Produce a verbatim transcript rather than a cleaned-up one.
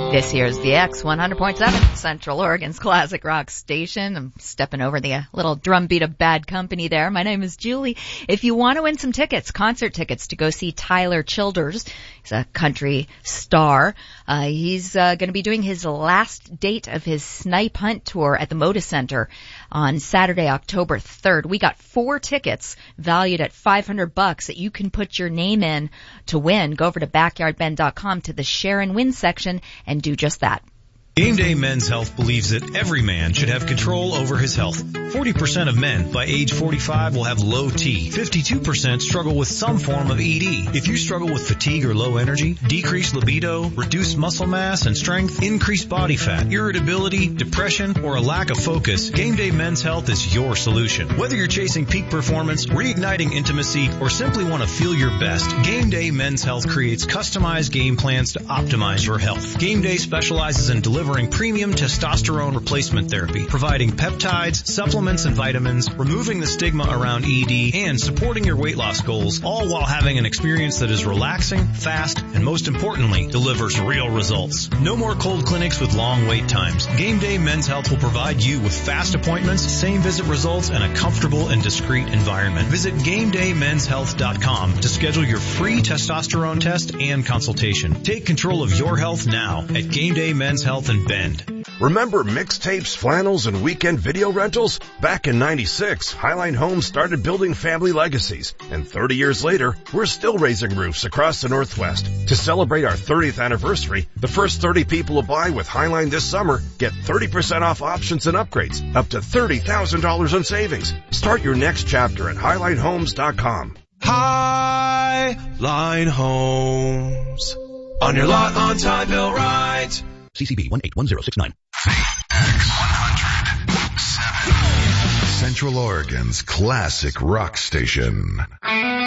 This here's the X one hundred point seven, Central Oregon's classic rock station. I'm stepping over the uh, little drum beat of Bad Company there. My name is Julie. If you want to win some tickets, concert tickets to go see Tyler Childers, he's a country star. Uh, he's uh, going to be doing his last date of his Snipe Hunt tour at the Moda Center on Saturday, October third. We got four tickets valued at five hundred bucks that you can put your name in to win. Go over to backyard ben dot com to the share and win section and do just that. Game Day Men's Health believes that every man should have control over his health. forty percent of men by age forty-five will have low T. fifty-two percent struggle with some form of E D. If you struggle with fatigue or low energy, decreased libido, reduced muscle mass and strength, increased body fat, irritability, depression, or a lack of focus, Game Day Men's Health is your solution. Whether you're chasing peak performance, reigniting intimacy, or simply want to feel your best, Game Day Men's Health creates customized game plans to optimize your health. Game Day specializes in delivering premium testosterone replacement therapy, providing peptides, supplements, and vitamins, removing the stigma around E D, and supporting your weight loss goals, all while having an experience that is relaxing, fast, and most importantly, delivers real results. No more cold clinics with long wait times. Game Day Men's Health will provide you with fast appointments, same visit results, and a comfortable and discreet environment. Visit game day men's health dot com to schedule your free testosterone test and consultation. Take control of your health now at Game Day Men's Health in Bend. Remember mixtapes, flannels, and weekend video rentals? Back in ninety-six, Highline Homes started building family legacies. And thirty years later, we're still raising roofs across the Northwest. To celebrate our thirtieth anniversary, the first thirty people to buy with Highline this summer get thirty percent off options and upgrades, up to thirty thousand dollars in savings. Start your next chapter at highline homes dot com. Highline Homes. On your lot on time, Bill Right. C C B one eight one zero six nine. The X one hundred point seven. Central Oregon's classic rock station.